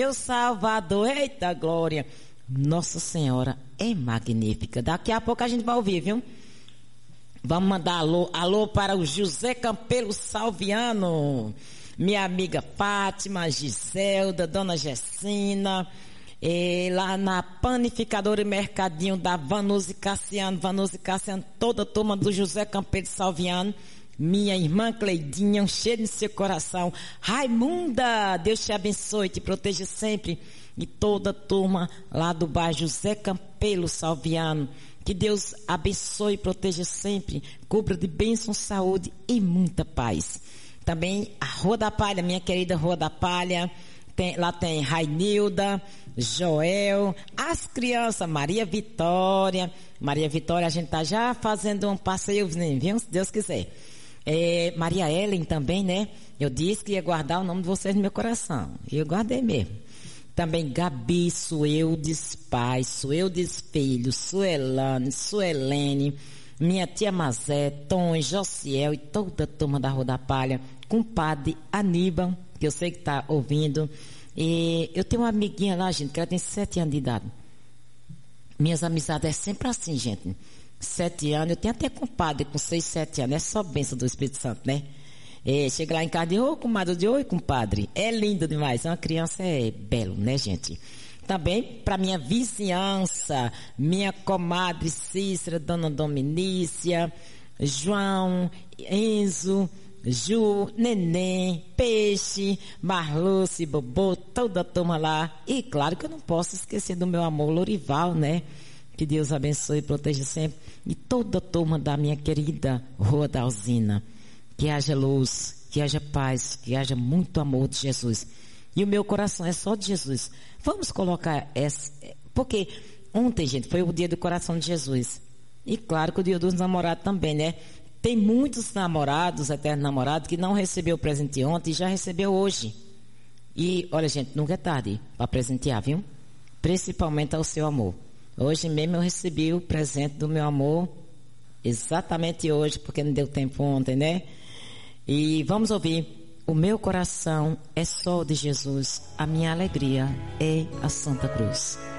Meu Salvador, eita glória. Nossa Senhora é magnífica. Daqui a pouco a gente vai ouvir, viu? Vamos mandar alô para o José Campelo Salviano, minha amiga Fátima, Giselda, Dona Gessina, lá na panificadora e mercadinho da Vanusa Cassiano, toda a turma do José Campelo Salviano, minha irmã Cleidinha, um cheiro no seu coração. Raimunda, Deus te abençoe, te proteja sempre. E toda a turma lá do bairro José Campelo Salviano. Que Deus abençoe e proteja sempre. Cubra de bênção, saúde e muita paz. Também a Rua da Palha, minha querida Rua da Palha. Lá tem Rainilda, Joel, as crianças, Maria Vitória. Maria Vitória, a gente tá já fazendo um passeio, viu? Se Deus quiser. Maria Ellen também, né? Eu disse que ia guardar o nome de vocês no meu coração. E eu guardei mesmo. Também Gabi, Sueldes Pai, Sueldes Filho, Suelane, Suelene, minha tia Mazé, Tom, Josiel e toda a turma da Rua da Palha, compadre Aníbal, que eu sei que está ouvindo. E eu tenho uma amiguinha lá, gente, que ela tem 7 anos de idade. Minhas amizades é sempre assim, gente. 7 anos, eu tenho até compadre com 6, 7 anos, é só bênção do Espírito Santo, né? Chega lá em casa e diz, comadre, oi, compadre. É lindo demais. Uma criança é belo, né, gente? Também para minha vizinhança, minha comadre Cícera, Dona Dominícia, João, Enzo, Ju, Neném, Peixe, Marluce, Bobô, toda a turma lá. E claro que eu não posso esquecer do meu amor Lorival, né? Que Deus abençoe e proteja sempre. E toda a turma da minha querida Rua da Alzina. Que haja luz, que haja paz, que haja muito amor de Jesus. E o meu coração é só de Jesus. Vamos colocar essa... Porque ontem, gente, foi o dia do coração de Jesus. E claro que o dia dos namorados também, né? Tem muitos namorados, eternos namorados, que não recebeu o presente ontem e já recebeu hoje. E, olha, gente, nunca é tarde para presentear, viu? Principalmente ao seu amor. Hoje mesmo eu recebi o presente do meu amor, exatamente hoje, porque não deu tempo ontem, né? E vamos ouvir. O meu coração é só de Jesus, a minha alegria é a Santa Cruz.